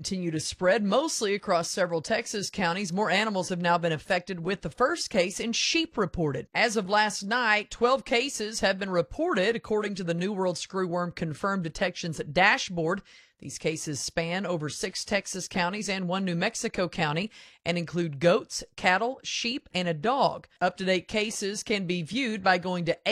continue to spread, mostly across several Texas counties. More animals have now been affected, with the first case in sheep reported. As of last night, 12 cases have been reported, according to the New World Screwworm Confirmed Detections Dashboard. These cases span over 6 Texas counties and 1 New Mexico county and include goats, cattle, sheep, and a dog. Up-to-date cases can be viewed by going to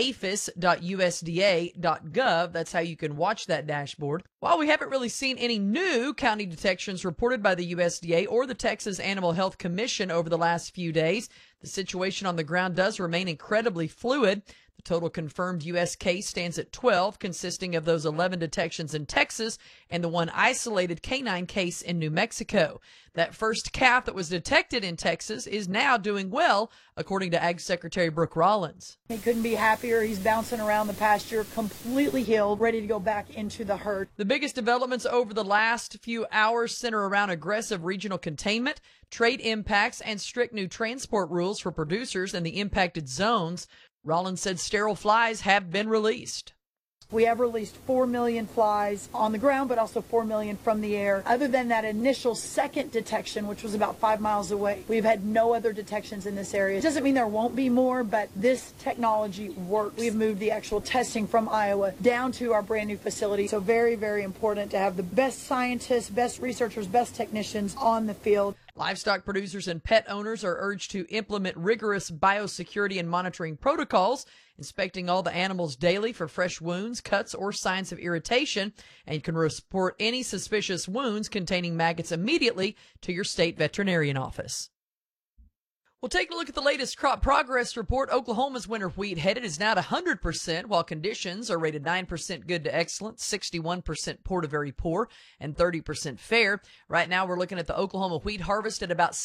aphis.usda.gov. That's how you can watch that dashboard. While we haven't really seen any new county detections reported by the USDA or the Texas Animal Health Commission over the last few days, the situation on the ground does remain incredibly fluid. The total confirmed U.S. case stands at 12, consisting of those 11 detections in Texas and the 1 isolated canine case in New Mexico. That first calf that was detected in Texas is now doing well, according to Ag Secretary Brooke Rollins. He couldn't be happier. He's bouncing around the pasture, completely healed, ready to go back into the herd. The biggest developments over the last few hours center around aggressive regional containment, trade impacts, and strict new transport rules for producers in the impacted zones. Rollins said sterile flies have been released. We have released 4 million flies on the ground, but also 4 million from the air. Other than that initial second detection, which was about 5 miles away, we've had no other detections in this area. It doesn't mean there won't be more, but this technology works. We've moved the actual testing from Iowa down to our brand new facility. So very, very important to have the best scientists, best researchers, best technicians on the field. Livestock producers and pet owners are urged to implement rigorous biosecurity and monitoring protocols, inspecting all the animals daily for fresh wounds, cuts, or signs of irritation, and can report any suspicious wounds containing maggots immediately to your state veterinarian office. We'll take a look at the latest crop progress report. Oklahoma's winter wheat headed is now at 100%, while conditions are rated 9% good to excellent, 61% poor to very poor, and 30% fair. Right now, we're looking at the Oklahoma wheat harvest at about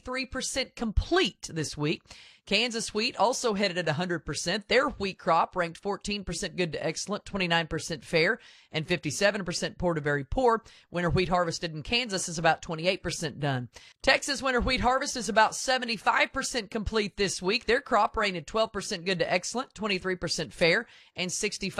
73% complete this week. Kansas wheat also headed at 100%. Their wheat crop ranked 14% good to excellent, 29% fair, and 57% poor to very poor. Winter wheat harvested in Kansas is about 28% done. Texas winter wheat harvest is about 75% complete this week. Their crop rated 12% good to excellent, 23% fair, and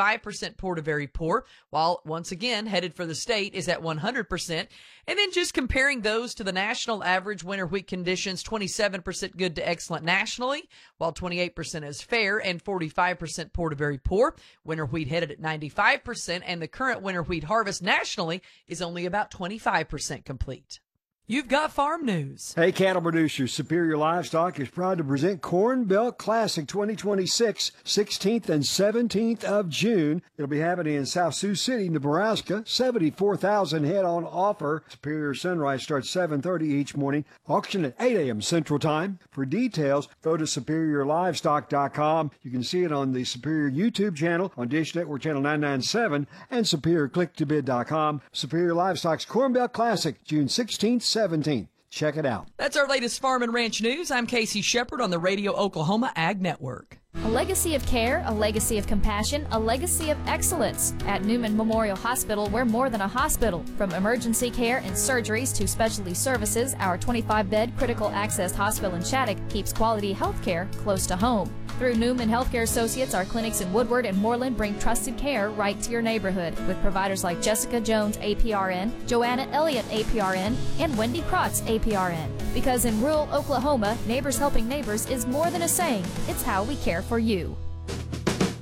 65% poor to very poor, while once again headed for the state is at 100%. And then just comparing those to the national average winter wheat conditions, 27% good to excellent nationally, while 28% is fair and 45% poor to very poor. Winter wheat headed at 95%, and the current winter wheat harvest nationally is only about 25% complete. You've got farm news. Hey, cattle producers, Superior Livestock is proud to present Corn Belt Classic 2026, 16th and 17th of June. It'll be happening in South Sioux City, Nebraska. 74,000 head on offer. Superior Sunrise starts 7:30 each morning. Auction at 8 a.m. Central Time. For details, go to SuperiorLivestock.com. You can see it on the Superior YouTube channel, on Dish Network Channel 997, and SuperiorClickToBid.com. Superior Livestock's Corn Belt Classic, June 16th, 17th. Check it out. That's our latest farm and ranch news. I'm Casey Shepard on the Radio Oklahoma Ag Network. A legacy of care, a legacy of compassion, a legacy of excellence. At Newman Memorial Hospital, we're more than a hospital. From emergency care and surgeries to specialty services, our 25-bed critical access hospital in Shattuck keeps quality health care close to home. Through Newman Healthcare Associates, our clinics in Woodward and Moreland bring trusted care right to your neighborhood with providers like Jessica Jones, APRN, Joanna Elliott, APRN, and Wendy Krotz, APRN. Because in rural Oklahoma, neighbors helping neighbors is more than a saying, it's how we care for you.